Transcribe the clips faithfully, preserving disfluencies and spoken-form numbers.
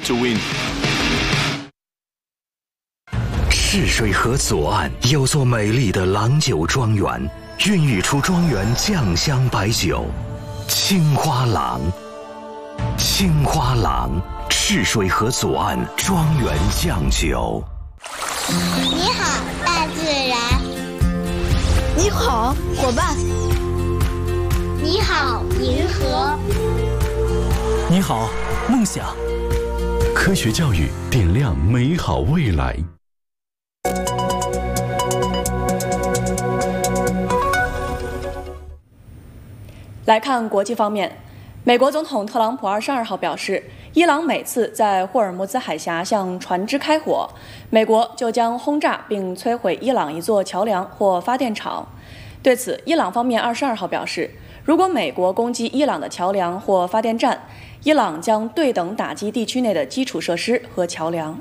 to win. 赤水河左岸有座美丽的郎酒庄园，孕育出庄园酱香白酒青花郎。青花郎，赤水河左岸庄园酱酒。 你好，大自然。 你好，伙伴。 你好，银河。 你好，梦想。 科学教育点亮美好未来。 来看国际方面，美国总统特朗普二十二号表示，伊朗每次在霍尔木兹海峡向船只开火，美国就将轰炸并摧毁伊朗一座桥梁或发电厂。对此，伊朗方面二十二号表示，如果美国攻击伊朗的桥梁或发电站，伊朗将对等打击地区内的基础设施和桥梁。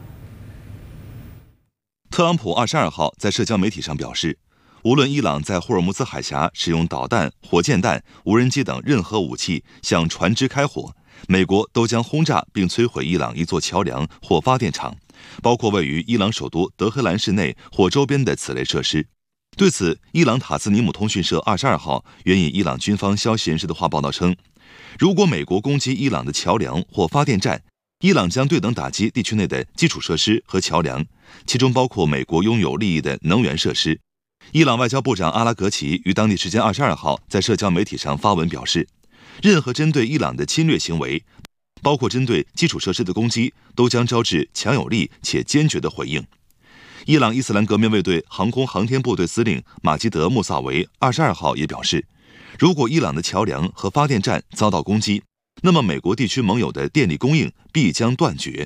特朗普二十二号在社交媒体上表示，无论伊朗在霍尔木兹海峡使用导弹、火箭弹、无人机等任何武器向船只开火，美国都将轰炸并摧毁伊朗一座桥梁或发电厂，包括位于伊朗首都德黑兰市内或周边的此类设施。对此，伊朗塔斯尼姆通讯社二十二号援引伊朗军方消息人士的话报道称，如果美国攻击伊朗的桥梁或发电站，伊朗将对等打击地区内的基础设施和桥梁，其中包括美国拥有利益的能源设施。伊朗外交部长阿拉格齐于当地时间二十二号在社交媒体上发文表示，任何针对伊朗的侵略行为，包括针对基础设施的攻击，都将招致强有力且坚决的回应。伊朗伊斯兰革命卫队航空航天部队司令马基德·穆萨维二十二号也表示，如果伊朗的桥梁和发电站遭到攻击，那么美国地区盟友的电力供应必将断绝。